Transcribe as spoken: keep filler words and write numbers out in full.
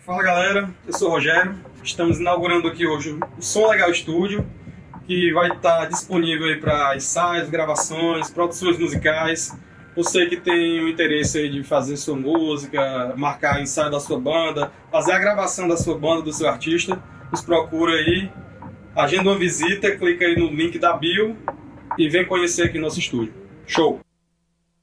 Fala galera, eu sou o Rogério, estamos inaugurando aqui hoje o Som Legal Studio, que vai estar disponível aí para ensaios, gravações, produções musicais. Você que tem o interesse aí de fazer sua música, marcar ensaio da sua banda, fazer a gravação da sua banda, do seu artista, nos procura aí, agenda uma visita, clica aí no link da bio e vem conhecer aqui nosso estúdio. Show!